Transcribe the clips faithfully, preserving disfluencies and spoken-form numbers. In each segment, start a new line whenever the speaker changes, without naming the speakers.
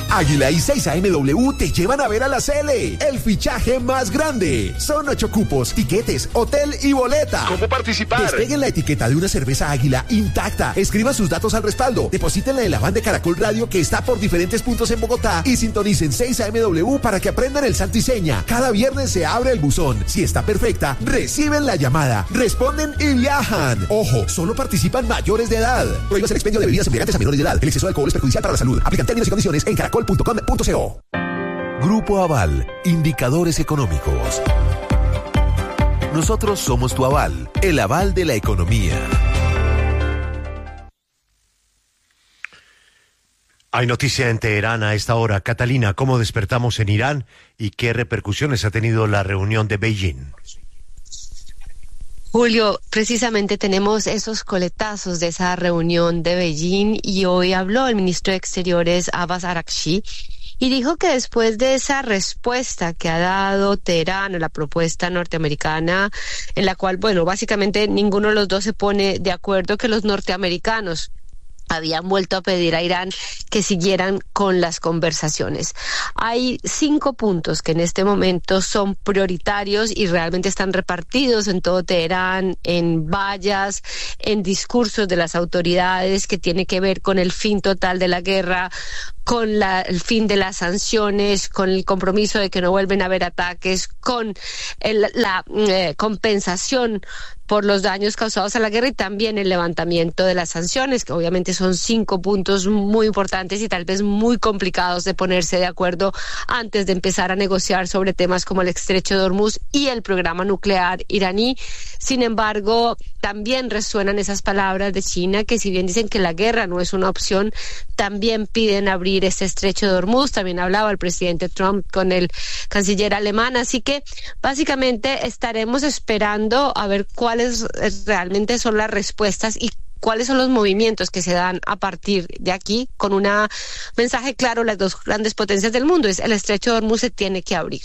Águila y seis A M W te llevan a ver a la Cele, el fichaje más grande. Son ocho cupos, tiquetes, hotel y boleta.
¿Cómo participar?
Despeguen la etiqueta de una cerveza Águila intacta. Escriban sus datos al respaldo. Deposítenla en la van de Caracol Radio que está por diferentes puntos en Bogotá y sintonicen seis A M W para que aprendan el santo y seña. Cada viernes se abre el buzón. Si está perfecta, reciben la llamada, responden y viajan. Ojo, solo participan mayores de edad. Prohíbas el expendio de bebidas embriagantes a menores de edad. El exceso de alcohol es perjudicial para la salud. Aplican términos y condiciones en caracol punto com punto co.
Grupo Aval, indicadores económicos. Nosotros somos tu aval, el aval de la economía.
Hay noticia en Teherán a esta hora. Catalina, ¿cómo despertamos en Irán y qué repercusiones ha tenido la reunión de Beijing?
Julio, precisamente tenemos esos coletazos de esa reunión de Beijing y hoy habló el ministro de Exteriores Abbas Araghchi y dijo que después de esa respuesta que ha dado Teherán a la propuesta norteamericana, en la cual, bueno, básicamente ninguno de los dos se pone de acuerdo, que los norteamericanos habían vuelto a pedir a Irán que siguieran con las conversaciones. Hay cinco puntos que en este momento son prioritarios y realmente están repartidos en todo Teherán, en vallas, en discursos de las autoridades, que tiene que ver con el fin total de la guerra, con la, el fin de las sanciones, con el compromiso de que no vuelven a haber ataques, con el, la eh, compensación por los daños causados a la guerra y también el levantamiento de las sanciones, que obviamente son cinco puntos muy importantes y tal vez muy complicados de ponerse de acuerdo antes de empezar a negociar sobre temas como el estrecho de Hormuz y el programa nuclear iraní. Sin embargo, también resuenan esas palabras de China, que si bien dicen que la guerra no es una opción, también piden abrir este estrecho de Hormuz. También hablaba el presidente Trump con el canciller alemán, así que básicamente estaremos esperando a ver cuáles realmente son las respuestas y cuáles son los movimientos que se dan a partir de aquí, con un mensaje claro: las dos grandes potencias del mundo, es el estrecho de Hormuz se tiene que abrir.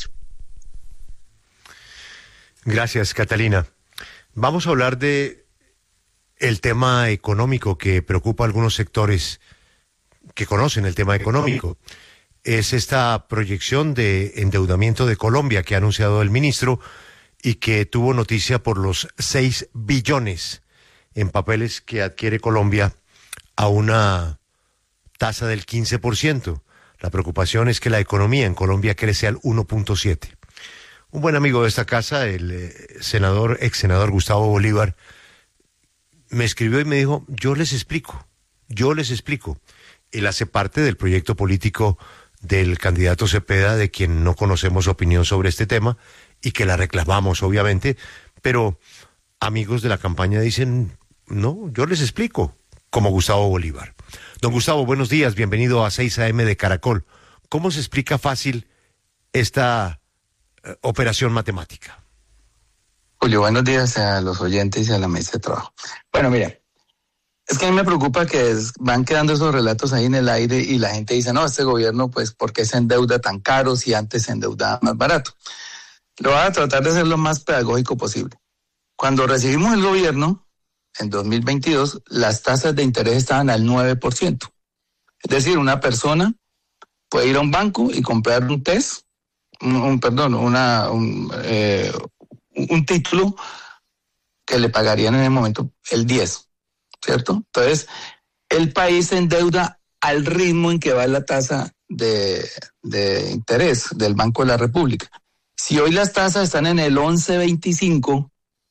Gracias, Catalina. Vamos a hablar de el tema económico que preocupa a algunos sectores que conocen el tema económico. Es esta proyección de endeudamiento de Colombia que ha anunciado el ministro y que tuvo noticia por los seis billones en papeles que adquiere Colombia a una tasa del quince por ciento. La preocupación es que la economía en Colombia crece al uno punto siete. Un buen amigo de esta casa, el eh, senador, ex senador Gustavo Bolívar, me escribió y me dijo: yo les explico, yo les explico. Él hace parte del proyecto político del candidato Cepeda, de quien no conocemos opinión sobre este tema y que la reclamamos, obviamente, pero amigos de la campaña dicen: no, yo les explico, como Gustavo Bolívar. Don Gustavo, buenos días, bienvenido a seis A M de Caracol. ¿Cómo se explica fácil esta eh, operación matemática?
Julio, buenos días a los oyentes y a la mesa de trabajo. Bueno, mira, es que a mí me preocupa que es, van quedando esos relatos ahí en el aire y la gente dice: no, este gobierno, pues, ¿por qué se endeuda tan caro si antes se endeudaba más barato? Lo voy a tratar de ser lo más pedagógico posible. Cuando recibimos el gobierno, en dos mil veintidós, las tasas de interés estaban al nueve por ciento. Es decir, una persona puede ir a un banco y comprar un test, un, un perdón, una, un, eh, un título que le pagarían en el momento el diez, ¿cierto? Entonces, el país se endeuda al ritmo en que va la tasa de, de interés del Banco de la República. Si hoy las tasas están en el once veinticinco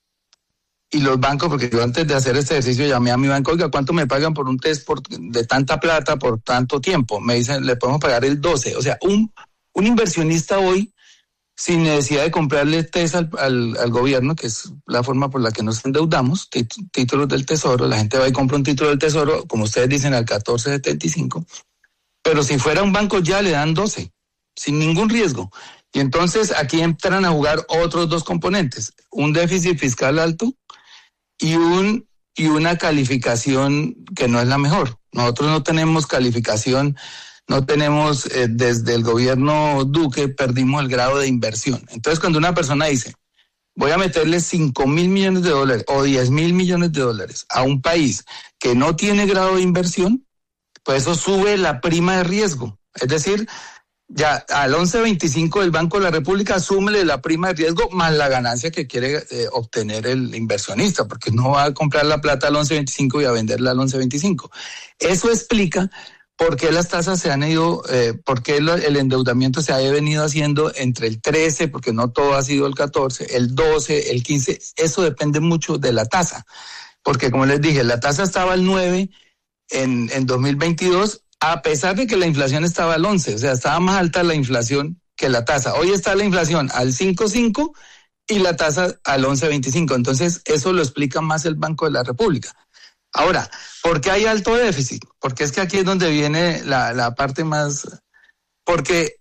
y los bancos, porque yo antes de hacer este ejercicio llamé a mi banco: oiga, ¿cuánto me pagan por un test por, de tanta plata por tanto tiempo? Me dicen, le podemos pagar el doce. O sea, un, un inversionista hoy, sin necesidad de comprarle test al, al, al gobierno, que es la forma por la que nos endeudamos, tit- títulos del Tesoro, la gente va y compra un título del Tesoro, como ustedes dicen, al catorce setenta y cinco, pero si fuera un banco ya le dan doce, sin ningún riesgo. Y entonces aquí entran a jugar otros dos componentes: un déficit fiscal alto y un y una calificación que no es la mejor. Nosotros no tenemos calificación, no tenemos, eh, desde el gobierno Duque perdimos el grado de inversión. Entonces, cuando una persona dice: voy a meterle cinco mil millones de dólares o diez mil millones de dólares a un país que no tiene grado de inversión, pues eso sube la prima de riesgo. Es decir, ya al once veinticinco del Banco de la República súmele la prima de riesgo más la ganancia que quiere eh, obtener el inversionista, porque no va a comprar la plata al once veinticinco y a venderla al once veinticinco. Eso explica por qué las tasas se han ido, eh, por qué el, el endeudamiento se ha venido haciendo entre el trece, porque no todo ha sido el catorce, el doce, el quince. Eso depende mucho de la tasa, porque como les dije, la tasa estaba al nueve en, en dos mil veintidós, a pesar de que la inflación estaba al once, o sea, estaba más alta la inflación que la tasa. Hoy está la inflación al cinco punto cinco y la tasa al once punto veinticinco. Entonces, eso lo explica más el Banco de la República. Ahora, ¿por qué hay alto déficit? Porque es que aquí es donde viene la, la parte más... Porque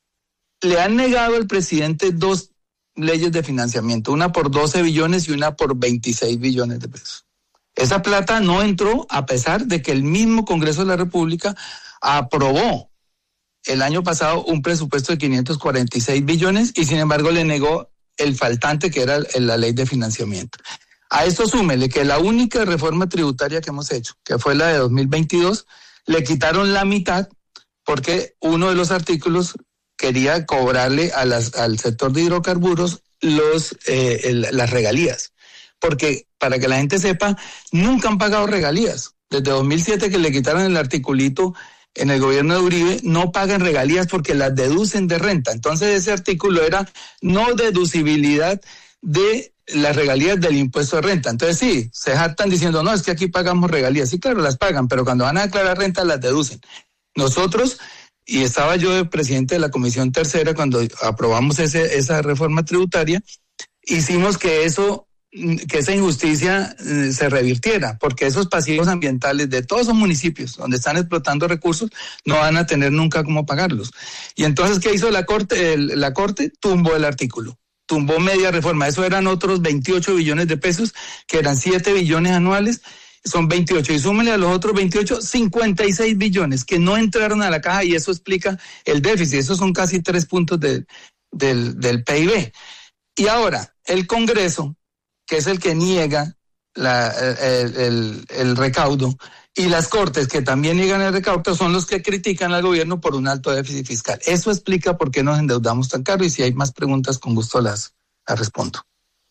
le han negado al presidente dos leyes de financiamiento, una por doce billones y una por veintiséis billones de pesos. Esa plata no entró a pesar de que el mismo Congreso de la República aprobó el año pasado un presupuesto de quinientos cuarenta y seis billones y sin embargo le negó el faltante que era la ley de financiamiento. A esto súmele que la única reforma tributaria que hemos hecho, que fue la de dos mil veintidós, le quitaron la mitad porque uno de los artículos quería cobrarle a las, al sector de hidrocarburos los, eh, el, las regalías. Porque, para que la gente sepa, nunca han pagado regalías. Desde dos mil siete que le quitaron el articulito en el gobierno de Uribe, no pagan regalías porque las deducen de renta. Entonces ese artículo era no deducibilidad de las regalías del impuesto de renta. Entonces sí, se jactan diciendo, no, es que aquí pagamos regalías. Sí, claro, las pagan, pero cuando van a declarar renta las deducen. Nosotros, y estaba yo de presidente de la Comisión Tercera cuando aprobamos ese, esa reforma tributaria, hicimos que eso... que esa injusticia eh, se revirtiera, porque esos pasivos ambientales de todos esos municipios donde están explotando recursos no van a tener nunca cómo pagarlos. Y entonces, ¿qué hizo la Corte? El, la Corte tumbó el artículo, tumbó media reforma. Eso eran otros veintiocho billones de pesos, que eran siete billones anuales, son veintiocho, y súmele a los otros veintiocho, cincuenta y seis billones que no entraron a la caja, y eso explica el déficit. Esos son casi tres puntos de, del, del P I B. Y ahora, el Congreso, que es el que niega la, el, el, el recaudo, y las Cortes, que también niegan el recaudo, son los que critican al gobierno por un alto déficit fiscal. Eso explica por qué nos endeudamos tan caro, y si hay más preguntas, con gusto las, las respondo.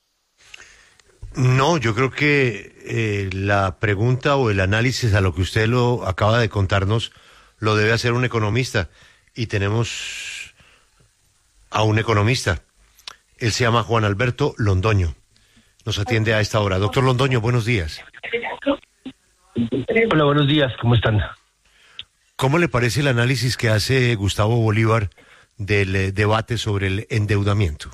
No, yo creo que eh, la pregunta o el análisis a lo que usted lo acaba de contarnos lo debe hacer un economista, y tenemos a un economista. Él se llama Juan Alberto Londoño. Nos atiende a esta hora. Doctor Londoño, buenos días.
Hola, buenos días, ¿cómo están?
¿Cómo le parece el análisis que hace Gustavo Bolívar del eh, debate sobre el endeudamiento?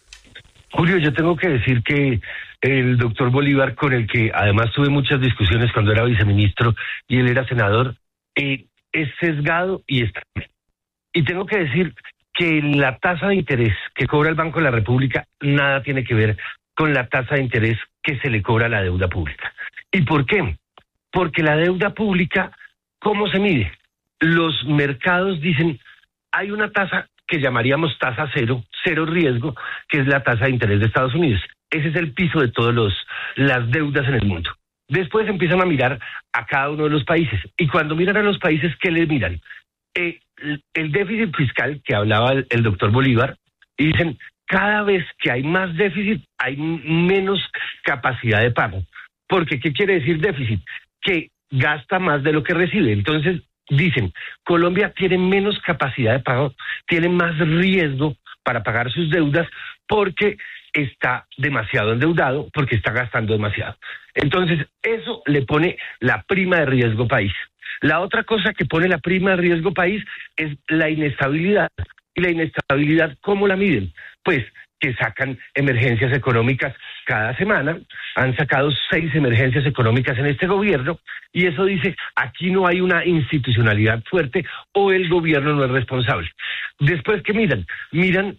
Julio, yo tengo que decir que el doctor Bolívar, con el que además tuve muchas discusiones cuando era viceministro y él era senador, eh, es sesgado y está. Y tengo que decir que la tasa de interés que cobra el Banco de la República nada tiene que ver con la tasa de interés que se le cobra a la deuda pública. ¿Y por qué? Porque la deuda pública, ¿cómo se mide? Los mercados dicen, hay una tasa que llamaríamos tasa cero, cero riesgo, que es la tasa de interés de Estados Unidos. Ese es el piso de todas las deudas en el mundo. Después empiezan a mirar a cada uno de los países. Y cuando miran a los países, ¿qué les miran? Eh, el déficit fiscal que hablaba el, el doctor Bolívar, y dicen, cada vez que hay más déficit, hay menos capacidad de pago. Porque, ¿qué quiere decir déficit? Que gasta más de lo que recibe. Entonces, dicen, Colombia tiene menos capacidad de pago, tiene más riesgo para pagar sus deudas porque está demasiado endeudado, porque está gastando demasiado. Entonces, eso le pone la prima de riesgo país. La otra cosa que pone la prima de riesgo país es la inestabilidad. Y la inestabilidad, ¿cómo la miden? Pues que sacan emergencias económicas cada semana, han sacado seis emergencias económicas en este gobierno, y eso dice, aquí no hay una institucionalidad fuerte o el gobierno no es responsable. Después, ¿qué miran? Miran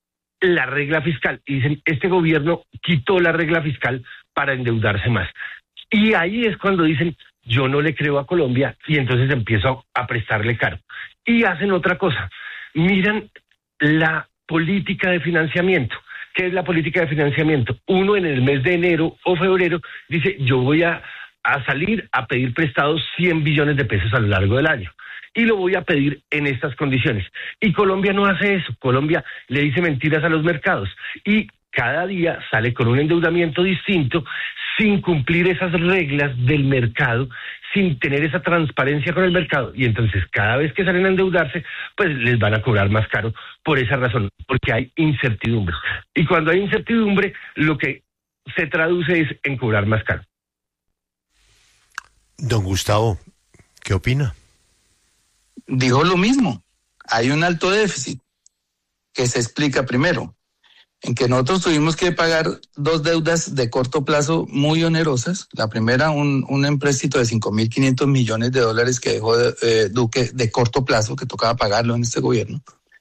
la regla fiscal y dicen, este gobierno quitó la regla fiscal para endeudarse más. Y ahí es cuando dicen, yo no le creo a Colombia, y entonces empiezo a prestarle caro. Y hacen otra cosa, miran la política de financiamiento. ¿Qué es la política de financiamiento? Uno en el mes de enero o febrero dice, yo voy a, a salir a pedir prestados cien billones de pesos a lo largo del año. Y lo voy a pedir en estas condiciones. Y Colombia no hace eso. Colombia le dice mentiras a los mercados. Y cada día sale con un endeudamiento distinto, sin cumplir esas reglas del mercado, sin tener esa transparencia con el mercado. Y entonces cada vez que salen a endeudarse, pues les van a cobrar más caro por esa razón, porque hay incertidumbre. Y cuando hay incertidumbre, lo que se traduce es en cobrar más caro.
Don Gustavo, ¿qué opina?
Dijo lo mismo. Hay un alto déficit que se explica primero en que nosotros tuvimos que pagar dos deudas de corto plazo muy onerosas. La primera, un, un empréstito de cinco mil quinientos millones de dólares que dejó eh, Duque de corto plazo, que tocaba pagarlo en este gobierno.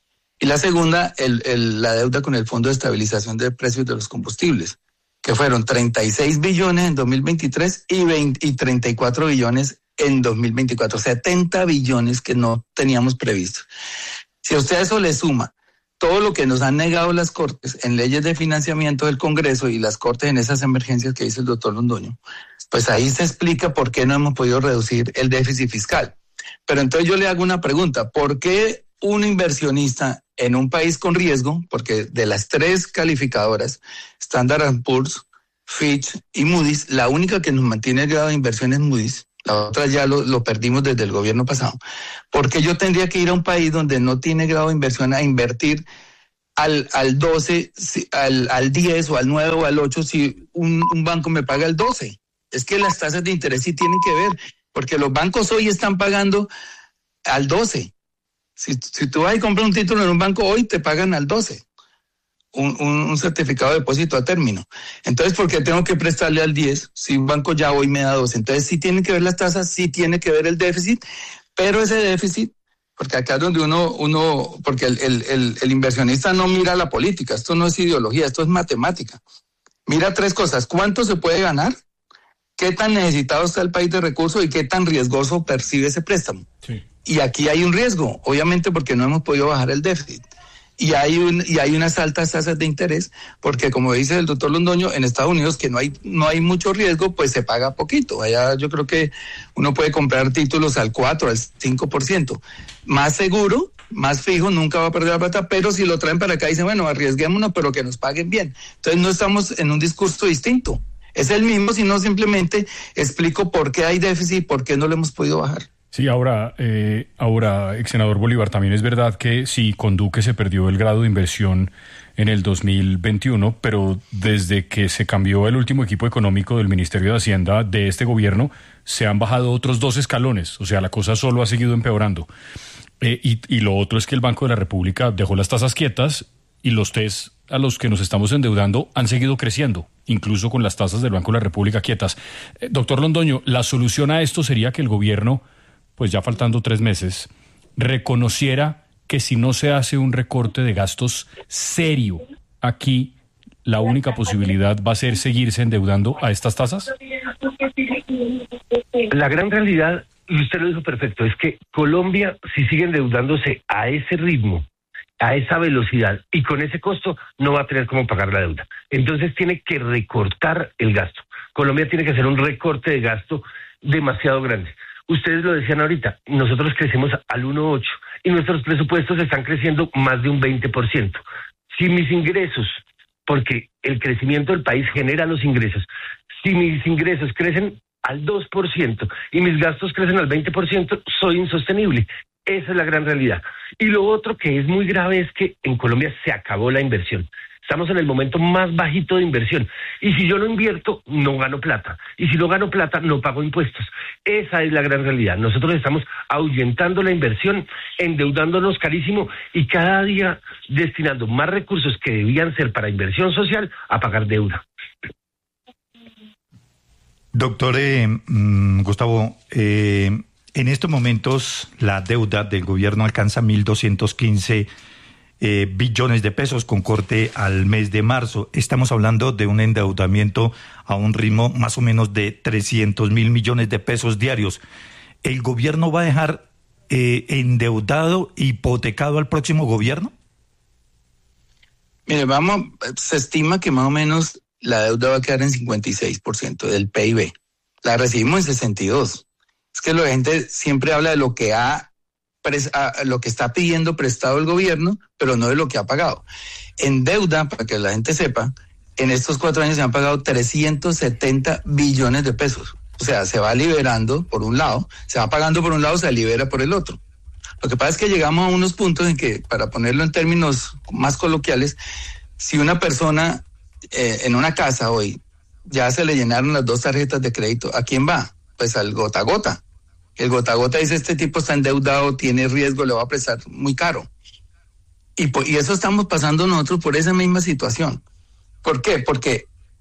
Y la segunda, el, el, la deuda con el Fondo de Estabilización de Precios de los Combustibles, que fueron treinta y seis billones en dos mil veintitrés y, veinte, y treinta y cuatro billones en dos mil veinticuatro, setenta billones que no teníamos previsto. Si a usted a eso le suma todo lo que nos han negado las Cortes en leyes de financiamiento del Congreso y las Cortes en esas emergencias que dice el doctor Londoño, pues ahí se explica por qué no hemos podido reducir el déficit fiscal. Pero entonces yo le hago una pregunta, ¿por qué un inversionista en un país con riesgo, porque de las tres calificadoras, Standard and Poor's, Fitch y Moody's, la única que nos mantiene el grado de inversión es Moody's, la otra ya lo, lo perdimos desde el gobierno pasado, porque yo tendría que ir a un país donde no tiene grado de inversión a invertir al, al doce, al, al diez o al nueve o al ocho si un, un banco me paga el doce? Es que las tasas de interés sí tienen que ver, porque los bancos hoy están pagando al doce. Si, si tú vas y compras un título en un banco hoy, te pagan al doce. Un, un, un certificado de depósito a término. Entonces, ¿por qué tengo que prestarle al diez si un banco ya hoy me da doce? Entonces, sí tienen que ver las tasas, sí tiene que ver el déficit, pero ese déficit, porque acá es donde uno, uno porque el, el, el, el inversionista no mira la política, esto no es ideología, esto es matemática. Mira tres cosas: ¿cuánto se puede ganar? ¿Qué tan necesitado está el país de recursos? ¿Y qué tan riesgoso percibe ese préstamo? Sí. Y aquí hay un riesgo, obviamente, porque no hemos podido bajar el déficit. Y hay un, y hay unas altas tasas de interés, porque como dice el doctor Londoño, en Estados Unidos que no hay, no hay mucho riesgo, pues se paga poquito. Allá yo creo que uno puede comprar títulos al cuatro, al cinco por ciento. Más seguro, más fijo, nunca va a perder la plata, pero si lo traen para acá dicen, bueno, arriesguémonos, pero que nos paguen bien. Entonces no estamos en un discurso distinto. Es el mismo, sino simplemente explico por qué hay déficit y por qué no lo hemos podido bajar.
Sí, ahora, eh, ahora, ex senador Bolívar, también es verdad que sí, con Duque se perdió el grado de inversión en el dos mil veintiuno, pero desde que se cambió el último equipo económico del Ministerio de Hacienda de este gobierno, se han bajado otros dos escalones, o sea, la cosa solo ha seguido empeorando. Eh, y, y lo otro es que el Banco de la República dejó las tasas quietas y los test a los que nos estamos endeudando han seguido creciendo, incluso con las tasas del Banco de la República quietas. Eh, doctor Londoño, la solución a esto sería que el gobierno, pues ya faltando tres meses, reconociera que si no se hace un recorte de gastos serio aquí, la única posibilidad va a ser seguirse endeudando a estas tasas.
La gran realidad, y usted lo dijo perfecto, es que Colombia, si sigue endeudándose a ese ritmo, a esa velocidad y con ese costo, no va a tener cómo pagar la deuda. Entonces tiene que recortar el gasto. Colombia tiene que hacer un recorte de gasto demasiado grande. Ustedes lo decían ahorita, nosotros crecemos al uno coma ocho y nuestros presupuestos están creciendo más de un veinte por ciento. Si mis ingresos, porque el crecimiento del país genera los ingresos, si mis ingresos crecen al dos por ciento y mis gastos crecen al veinte por ciento, soy insostenible. Esa es la gran realidad. Y lo otro que es muy grave es que en Colombia se acabó la inversión. Estamos en el momento más bajito de inversión. Y si yo no invierto, no gano plata. Y si no gano plata, no pago impuestos. Esa es la gran realidad. Nosotros estamos ahuyentando la inversión, endeudándonos carísimo y cada día destinando más recursos que debían ser para inversión social a pagar deuda.
Doctor eh, mmm, Gustavo, eh, en estos momentos la deuda del gobierno alcanza mil doscientos quince Eh, billones de pesos con corte al mes de marzo. Estamos hablando de un endeudamiento a un ritmo más o menos de trescientos mil millones de pesos diarios. ¿El gobierno va a dejar eh, endeudado, hipotecado al próximo gobierno?
Mire, vamos, se estima que más o menos la deuda va a quedar en cincuenta y seis por ciento del P I B. la recibimos en sesenta y dos. Es que la gente siempre habla de lo que ha a lo que está pidiendo prestado el gobierno, pero no de lo que ha pagado. En deuda, para que la gente sepa, en estos cuatro años se han pagado trescientos setenta billones de pesos. O sea, se va liberando por un lado, se va pagando por un lado, se libera por el otro. Lo que pasa es que llegamos a unos puntos en que, para ponerlo en términos más coloquiales, si una persona eh, en una casa hoy ya se le llenaron las dos tarjetas de crédito, ¿a quién va? Pues al gota a gota. El gota a gota dice, este tipo está endeudado, tiene riesgo, le va a prestar muy caro. Y, por, y eso estamos pasando nosotros por esa misma situación. ¿Por qué? Porque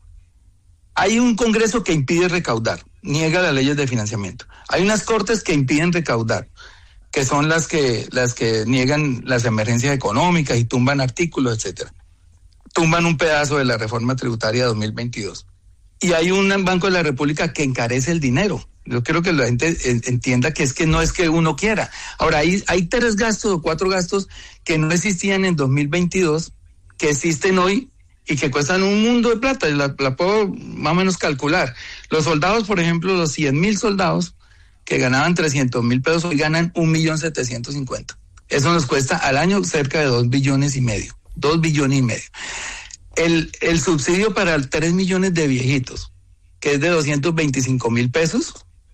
hay un Congreso que impide recaudar, niega las leyes de financiamiento. Hay unas cortes que impiden recaudar, que son las que, las que niegan las emergencias económicas y tumban artículos, etcétera. Tumban un pedazo de la reforma tributaria dos mil veintidós. Y hay un Banco de la República que encarece el dinero. Yo quiero que la gente entienda que es que no es que uno quiera. Ahora, hay, hay tres gastos o cuatro gastos que no existían en dos mil veintidós, que existen hoy y que cuestan un mundo de plata. La, la puedo más o menos calcular. Los soldados, por ejemplo, los cien mil soldados que ganaban trescientos mil pesos, hoy ganan un millón setecientos cincuenta. Eso nos cuesta al año cerca de dos billones y medio. Dos billones y medio. El, el subsidio para tres millones de viejitos, que es de doscientos veinticinco mil pesos,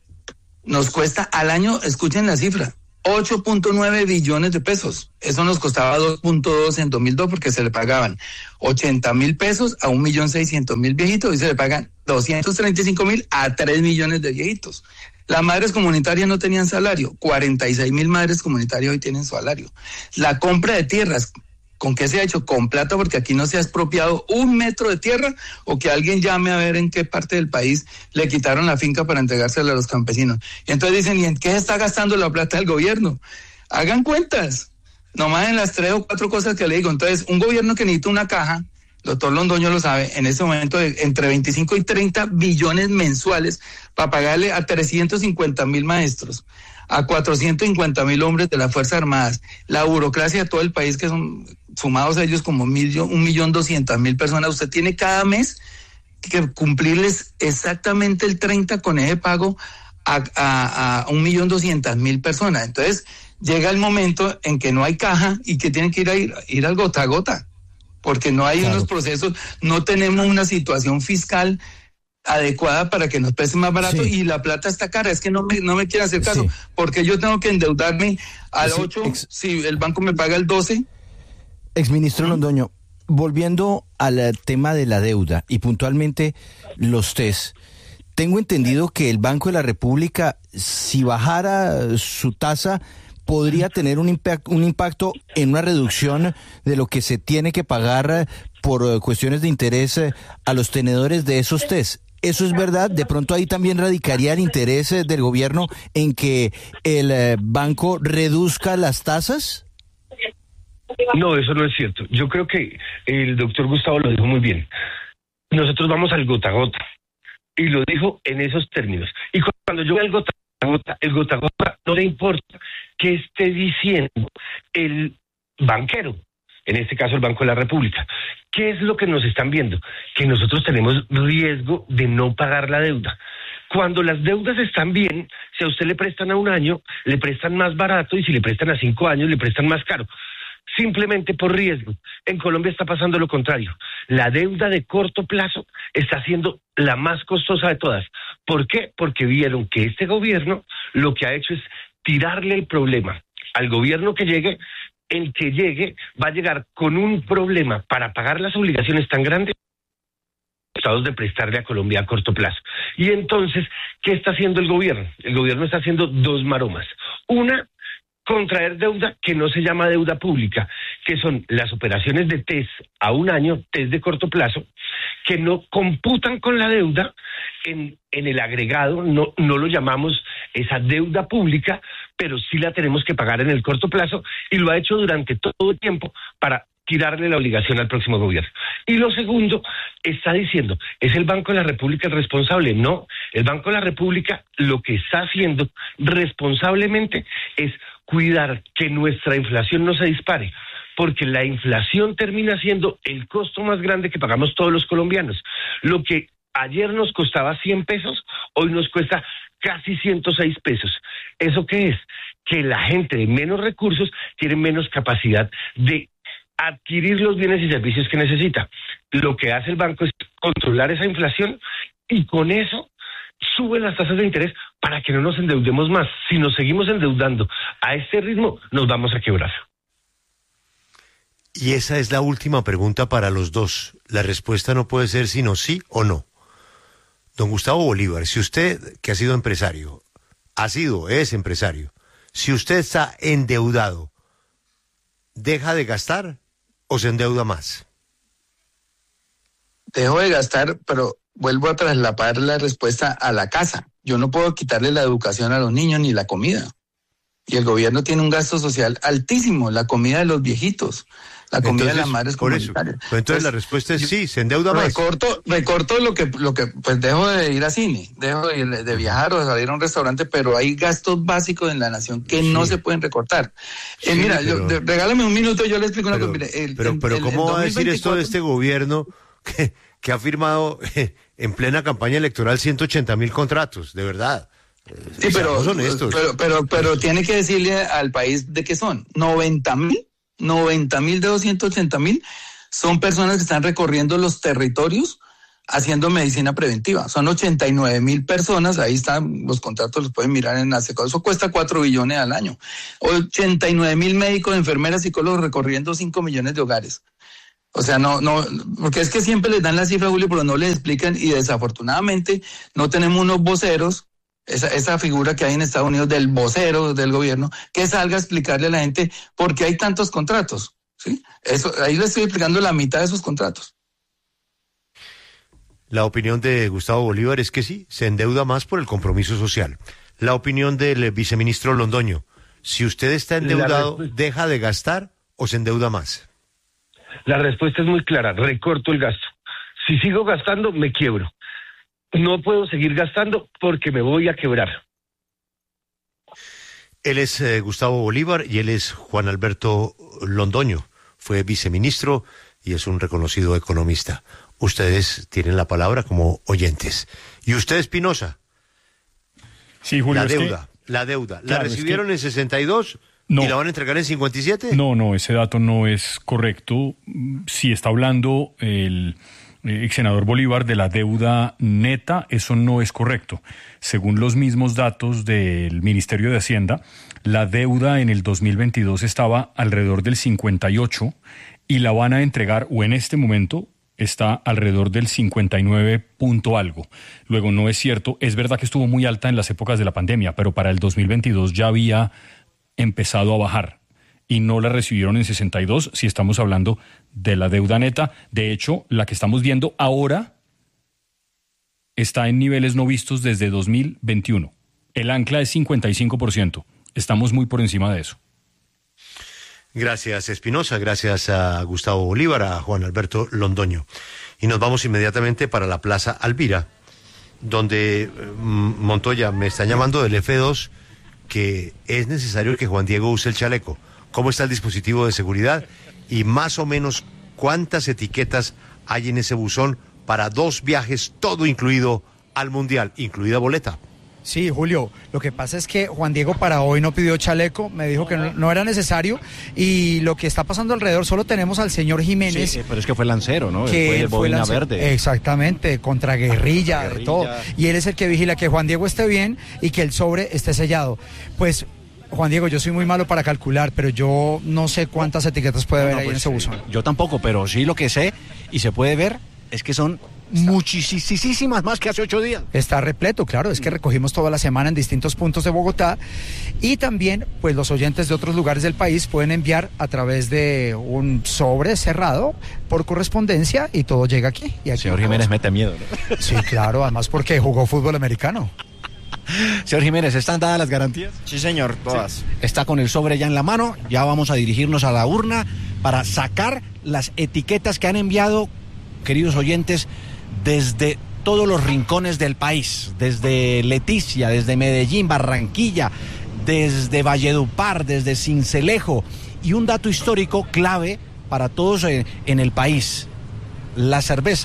nos cuesta al año, escuchen la cifra, ocho punto nueve billones de pesos. Eso nos costaba dos punto dos en dos mil dos porque se le pagaban ochenta mil pesos a un millón seiscientos mil viejitos y se le pagan doscientos treinta y cinco mil a tres millones de viejitos. Las madres comunitarias no tenían salario, cuarenta y seis mil madres comunitarias hoy tienen salario. La compra de tierras, ¿con qué se ha hecho? Con plata, porque aquí no se ha expropiado un metro de tierra, o que alguien llame a ver en qué parte del país le quitaron la finca para entregársela a los campesinos. Y entonces dicen, ¿y en qué se está gastando la plata del gobierno? Hagan cuentas, nomás en las tres o cuatro cosas que le digo. Entonces, un gobierno que necesita una caja, doctor Londoño lo sabe, en este momento de entre veinticinco y treinta billones mensuales para pagarle a trescientos cincuenta mil maestros, a cuatrocientos cincuenta mil hombres de las Fuerzas Armadas, la burocracia de todo el país, que son sumados a ellos como mil, un millón doscientas mil personas. Usted tiene cada mes que cumplirles exactamente el treinta con ese pago a, a, a un millón doscientas mil personas. Entonces llega el momento en que no hay caja y que tienen que ir a ir, ir al gota a gota, porque no hay claro. unos procesos, no tenemos una situación fiscal adecuada para que nos pese más barato, sí. y la plata está cara. Es que no me, no me quieren hacer caso, sí. porque yo tengo que endeudarme al sí, ocho, ex... si el banco me paga el doce.
Exministro Londoño, volviendo al tema de la deuda y puntualmente los test, tengo entendido que el Banco de la República, si bajara su tasa, podría tener un impacto, un impacto en una reducción de lo que se tiene que pagar por cuestiones de interés a los tenedores de esos test. ¿Eso es verdad? ¿De pronto ahí también radicaría el interés del gobierno en que el banco reduzca las tasas?
No, eso no es cierto. Yo creo que el doctor Gustavo lo dijo muy bien. Nosotros vamos al gota a gota, y lo dijo en esos términos. Y cuando yo veo el gota a gota, el gota a gota no le importa que esté diciendo el banquero, en este caso el Banco de la República. ¿Qué es lo que nos están viendo? Que nosotros tenemos riesgo de no pagar la deuda. Cuando las deudas están bien, si a usted le prestan a un año, le prestan más barato, y si le prestan a cinco años, le prestan más caro. Simplemente por riesgo. En Colombia está pasando lo contrario. La deuda de corto plazo está siendo la más costosa de todas. ¿Por qué? Porque vieron que este gobierno lo que ha hecho es tirarle el problema al gobierno que llegue. El que llegue va a llegar con un problema para pagar las obligaciones tan grandes de prestarle a Colombia a corto plazo. Y entonces, ¿qué está haciendo el gobierno? El gobierno está haciendo dos maromas. Una, contraer deuda que no se llama deuda pública, que son las operaciones de test a un año, test de corto plazo, que no computan con la deuda en, en el agregado, no, no lo llamamos esa deuda pública, pero sí la tenemos que pagar en el corto plazo, y lo ha hecho durante todo el tiempo para tirarle la obligación al próximo gobierno. Y lo segundo, está diciendo, ¿es el Banco de la República el responsable? No, el Banco de la República lo que está haciendo responsablemente es cuidar que nuestra inflación no se dispare, porque la inflación termina siendo el costo más grande que pagamos todos los colombianos. Lo que ayer nos costaba cien pesos, hoy nos cuesta casi ciento seis pesos. ¿Eso qué es? Que la gente de menos recursos tiene menos capacidad de adquirir los bienes y servicios que necesita. Lo que hace el banco es controlar esa inflación y con eso sube las tasas de interés para que no nos endeudemos más. Si nos seguimos endeudando a este ritmo, nos vamos a quebrar.
Y esa es la última pregunta para los dos. La respuesta no puede ser sino sí o no. Don Gustavo Bolívar, si usted, que ha sido empresario, ha sido, es empresario, si usted está endeudado, ¿deja de gastar o se endeuda más?
Dejo de gastar, pero vuelvo a trasladar la respuesta a la casa. Yo no puedo quitarle la educación a los niños ni la comida. Y el gobierno tiene un gasto social altísimo, la comida de los viejitos, la comida
entonces,
de las madres comunitarias.
Entonces, entonces la respuesta es sí, se endeuda más.
Recorto, recorto lo que, lo que, pues dejo de ir a cine, dejo de, de viajar o de salir a un restaurante, pero hay gastos básicos en la nación que sí. no se pueden recortar. Sí, eh, mira, pero, yo, de, regálame un minuto, yo le explico una cosa.
Pero, pero, pero el, ¿cómo el, va a decir esto de este gobierno que, que ha firmado eh, en plena campaña electoral ciento ochenta mil contratos? De verdad.
Sí, pero, pero, pero, pero tiene que decirle al país de qué son. noventa mil, noventa mil de doscientos ochenta mil son personas que están recorriendo los territorios haciendo medicina preventiva. Son ochenta y nueve mil personas, ahí están los contratos, los pueden mirar en ASECO. Eso cuesta cuatro billones al año. ochenta y nueve mil médicos, enfermeras, psicólogos recorriendo cinco millones de hogares. O sea, no, no, porque es que siempre les dan la cifra, Julio, pero no les explican y desafortunadamente no tenemos unos voceros. Esa, esa figura que hay en Estados Unidos del vocero del gobierno, que salga a explicarle a la gente por qué hay tantos contratos, ¿sí? Eso, ahí le estoy explicando la mitad de esos contratos.
La opinión de Gustavo Bolívar es que sí, se endeuda más por el compromiso social. La opinión del viceministro Londoño, si usted está endeudado, ¿deja de gastar o se endeuda más?
La respuesta es muy clara, recorto el gasto. Si sigo gastando, me quiebro. No puedo seguir gastando porque me voy a quebrar.
Él es eh, Gustavo Bolívar y él es Juan Alberto Londoño. Fue viceministro y es un reconocido economista. Ustedes tienen la palabra como oyentes. ¿Y usted, Espinosa?
Sí, Julio.
La deuda, que... la deuda. ¿La claro, recibieron es que... en sesenta y dos
no.
y la van a entregar en cincuenta y siete?
No, no, ese dato no es correcto. Si está hablando el... ex senador Bolívar de la deuda neta, eso no es correcto. Según los mismos datos del Ministerio de Hacienda, la deuda en el dos mil veintidós estaba alrededor del cincuenta y ocho y la van a entregar, o en este momento está alrededor del cincuenta y nueve punto algo. Luego, no es cierto, es verdad que estuvo muy alta en las épocas de la pandemia, pero para el dos mil veintidós ya había empezado a bajar. Y no la recibieron en sesenta y dos, si estamos hablando de la deuda neta. De hecho, la que estamos viendo ahora está en niveles no vistos desde dos mil veintiuno. El ancla es cincuenta y cinco por ciento. Estamos muy por encima de eso.
Gracias, Espinosa. Gracias a Gustavo Bolívar, a Juan Alberto Londoño. Y nos vamos inmediatamente para la Plaza Alvira, donde Montoya me está llamando del F dos que es necesario que Juan Diego use el chaleco. ¿Cómo está el dispositivo de seguridad? Y más o menos, ¿cuántas etiquetas hay en ese buzón para dos viajes, todo incluido al Mundial, incluida boleta?
Sí, Julio, lo que pasa es que Juan Diego para hoy no pidió chaleco, me dijo que no, no era necesario, y lo que está pasando alrededor, solo tenemos al señor Jiménez.
Sí, pero es que fue lancero, ¿no?
Que
fue
el
boina verde.
Exactamente, contra guerrilla,
guerrilla,
de todo. Y él es el que vigila que Juan Diego esté bien y que el sobre esté sellado. Pues, Juan Diego, yo soy muy malo para calcular, pero yo no sé cuántas etiquetas puede haber no, no, ahí pues, en ese buzón.
Yo tampoco, pero sí lo que sé y se puede ver es que son muchísimas más que hace ocho días.
Está repleto, claro, es que recogimos toda la semana en distintos puntos de Bogotá, y también pues los oyentes de otros lugares del país pueden enviar a través de un sobre cerrado por correspondencia y todo llega aquí. Y aquí
Señor Jiménez mete miedo, ¿no?
Sí, claro, además porque jugó fútbol americano.
Señor Jiménez, ¿están dadas las garantías?
Sí, señor, todas. Sí.
Está con el sobre ya en la mano, ya vamos a dirigirnos a la urna para sacar las etiquetas que han enviado, queridos oyentes, desde todos los rincones del país, desde Leticia, desde Medellín, Barranquilla, desde Valledupar, desde Sincelejo. Y un dato histórico clave para todos en, en el país: la cerveza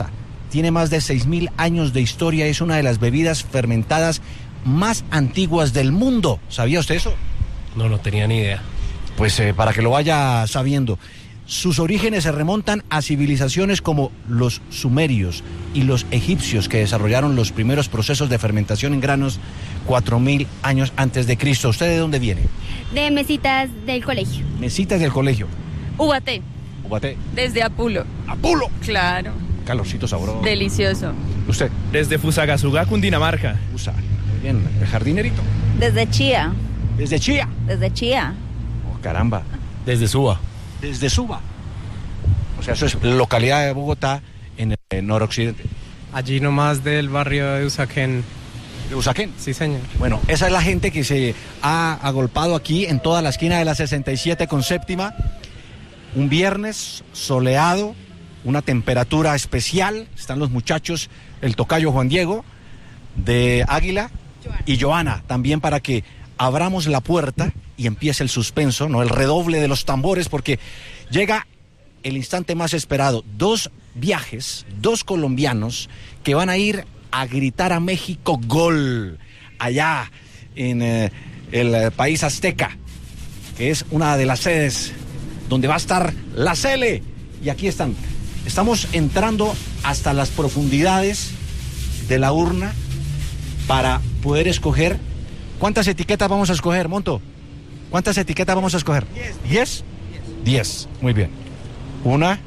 tiene más de seis mil años de historia, es una de las bebidas fermentadas más antiguas del mundo. ¿Sabía usted eso?
No, no tenía ni idea.
Pues eh, para que lo vaya sabiendo. Sus orígenes se remontan a civilizaciones como los sumerios y los egipcios, que desarrollaron los primeros procesos de fermentación en granos cuatro mil años antes de Cristo. ¿Usted de dónde viene?
De Mesitas del colegio.
Mesitas del colegio.
Ubaté.
Ubaté.
Desde Apulo.
¡Apulo!
Claro.
Calorcito sabroso.
Delicioso.
¿Usted?
Desde Fusagasugá, Cundinamarca.
Fusa. Muy bien. ¿El jardinerito?
Desde Chía.
¿Desde Chía?
Desde Chía.
Oh, caramba.
Desde Suba.
Desde Suba. O sea, eso es localidad de Bogotá en el, el noroccidente.
Allí nomás del barrio de Usaquén.
¿De Usaquén?
Sí, señor.
Bueno, esa es la gente que se ha agolpado aquí en toda la esquina de la sesenta y siete con séptima. Un viernes soleado, una temperatura especial. Están los muchachos, el tocayo Juan Diego de Águila y Joana, también para que abramos la puerta y empiece el suspenso, ¿no? El redoble de los tambores, porque llega el instante más esperado. Dos viajes, dos colombianos que van a ir a gritar a México gol allá en eh, el eh, país azteca, que es una de las sedes donde va a estar la Cele. Y aquí están. Estamos entrando hasta las profundidades de la urna para poder escoger. ¿Cuántas etiquetas vamos a escoger, Monto? ¿Cuántas etiquetas vamos a escoger? Diez. ¿Diez? Diez. Muy bien. Una.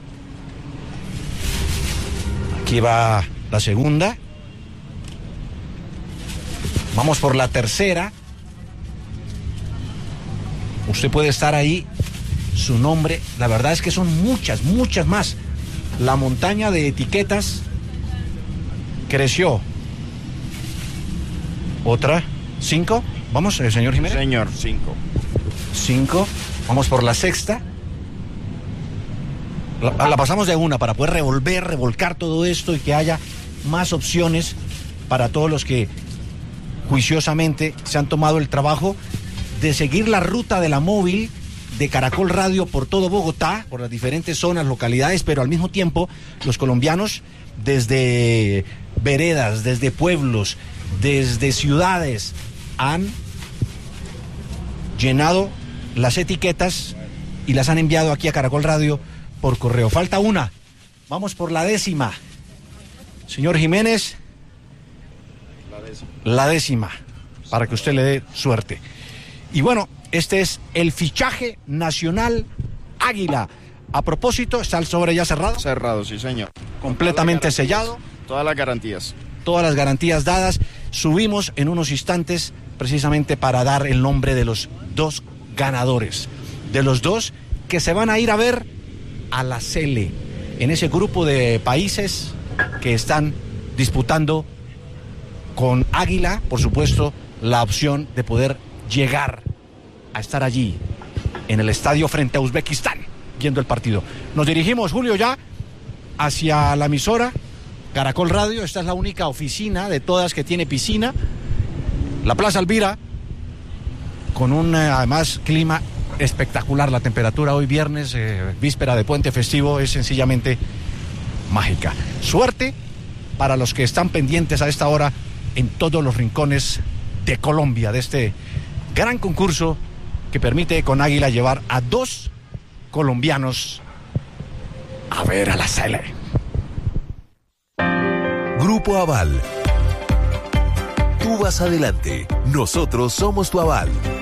Aquí va la segunda. Vamos por la tercera. Usted puede estar ahí. Su nombre. La verdad es que son muchas, muchas más. La montaña de etiquetas creció. Otra. Cinco. Vamos, eh, señor Jiménez.
Señor, cinco.
Cinco. Vamos por la sexta. La, la pasamos de una para poder revolver, revolcar todo esto y que haya más opciones para todos los que juiciosamente se han tomado el trabajo de seguir la ruta de la móvil de Caracol Radio por todo Bogotá, por las diferentes zonas, localidades, pero al mismo tiempo los colombianos desde veredas, desde pueblos, desde ciudades han llenado las etiquetas y las han enviado aquí a Caracol Radio por correo. Falta una. Vamos por la décima. Señor Jiménez.
La décima.
La décima. Para que usted le dé suerte. Y bueno, este es el fichaje nacional Águila. A propósito, ¿está el sobre ya cerrado?
Cerrado, sí, señor.
Completamente sellado.
Todas las garantías.
Todas las garantías dadas. Subimos en unos instantes precisamente para dar el nombre de los dos ganadores. De los dos que se van a ir a ver a la Cele, en ese grupo de países que están disputando con Águila, por supuesto, la opción de poder llegar a estar allí, en el estadio frente a Uzbekistán, viendo el partido. Nos dirigimos, Julio, ya hacia la emisora Caracol Radio. Esta es la única oficina de todas que tiene piscina. La Plaza Alvira, con un, además, clima espectacular. La temperatura hoy viernes, eh, víspera de puente festivo, es sencillamente mágica. Suerte para los que están pendientes a esta hora en todos los rincones de Colombia, de este gran concurso que permite con Águila llevar a dos colombianos a ver a la Cele.
Grupo Aval. Tú vas adelante, nosotros somos tu aval.